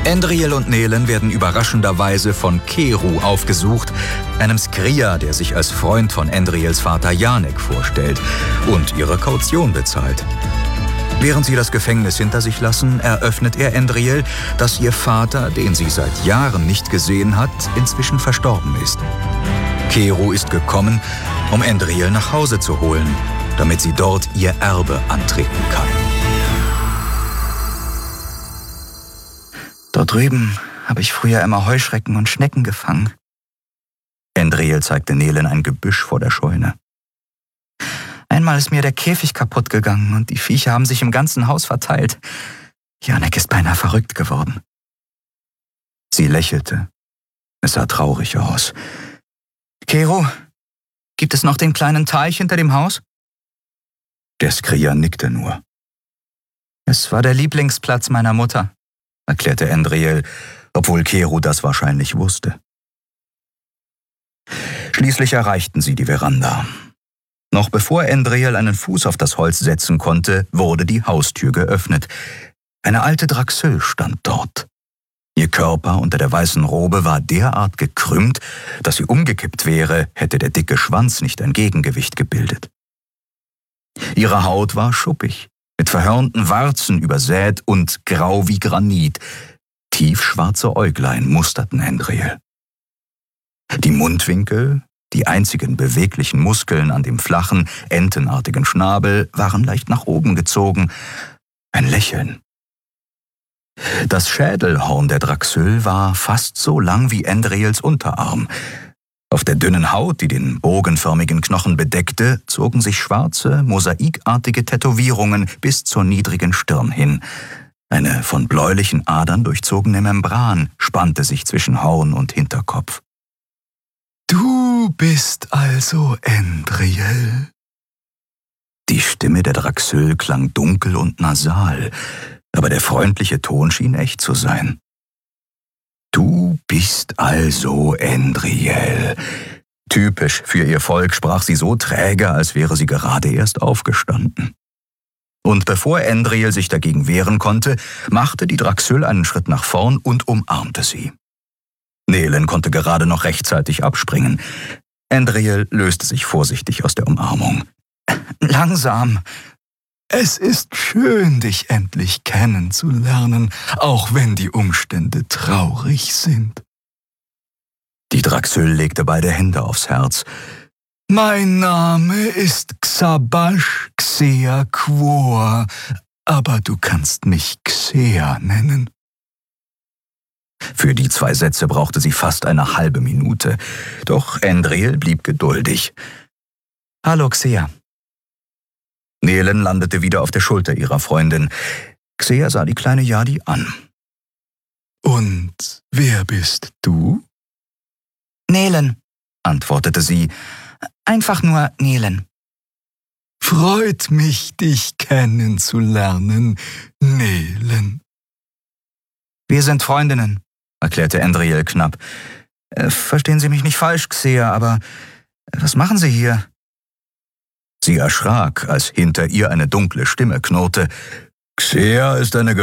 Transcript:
Endriel und Nelen werden überraschenderweise von Keru aufgesucht, einem Skria, der sich als Freund von Endriels Vater Janek vorstellt und ihre Kaution bezahlt. Während sie das Gefängnis hinter sich lassen, eröffnet er Endriel, dass ihr Vater, den sie seit Jahren nicht gesehen hat, inzwischen verstorben ist. Keru ist gekommen, um Endriel nach Hause zu holen, damit sie dort ihr Erbe antreten kann. Dort drüben habe ich früher immer Heuschrecken und Schnecken gefangen. Endriel zeigte Nelen ein Gebüsch vor der Scheune. Einmal ist mir der Käfig kaputt gegangen und die Viecher haben sich im ganzen Haus verteilt. Janek ist beinahe verrückt geworden. Sie lächelte. Es sah traurig aus. Keru, gibt es noch den kleinen Teich hinter dem Haus? Der Skria nickte nur. Es war der Lieblingsplatz meiner Mutter, erklärte Endriel, obwohl Keru das wahrscheinlich wusste. Schließlich erreichten sie die Veranda. Noch bevor Endriel einen Fuß auf das Holz setzen konnte, wurde die Haustür geöffnet. Eine alte Draxül stand dort. Ihr Körper unter der weißen Robe war derart gekrümmt, dass sie umgekippt wäre, hätte der dicke Schwanz nicht ein Gegengewicht gebildet. Ihre Haut war schuppig, mit verhörnten Warzen übersät und grau wie Granit. Tiefschwarze Äuglein musterten Endriel. Die Mundwinkel, die einzigen beweglichen Muskeln an dem flachen, entenartigen Schnabel, waren leicht nach oben gezogen. Ein Lächeln. Das Schädelhorn der Draxül war fast so lang wie Endriels Unterarm. Auf der dünnen Haut, die den bogenförmigen Knochen bedeckte, zogen sich schwarze, mosaikartige Tätowierungen bis zur niedrigen Stirn hin. Eine von bläulichen Adern durchzogene Membran spannte sich zwischen Horn und Hinterkopf. »Du bist also Endriel?« Die Stimme der Draxül klang dunkel und nasal, aber der freundliche Ton schien echt zu sein. »Du bist also Endriel.« Typisch für ihr Volk sprach sie so träge, als wäre sie gerade erst aufgestanden. Und bevor Endriel sich dagegen wehren konnte, machte die Draxül einen Schritt nach vorn und umarmte sie. Nelen konnte gerade noch rechtzeitig abspringen. Endriel löste sich vorsichtig aus der Umarmung. »Langsam. Es ist schön, dich endlich kennenzulernen, auch wenn die Umstände traurig sind.« Die Draxül legte beide Hände aufs Herz. »Mein Name ist Xabash Xea Quor, aber du kannst mich Xea nennen.« Für die 2 Sätze brauchte sie fast eine halbe Minute, doch Endriel blieb geduldig. »Hallo Xea.« Nelen landete wieder auf der Schulter ihrer Freundin. Xea sah die kleine Yadi an. »Und wer bist du?« »Nelen«, antwortete sie. »Einfach nur Nelen.« »Freut mich, dich kennenzulernen, Nelen.« »Wir sind Freundinnen«, erklärte Endriel knapp. »Verstehen Sie mich nicht falsch, Xea, aber was machen Sie hier?« Sie erschrak, als hinter ihr eine dunkle Stimme knurrte. »Xea ist eine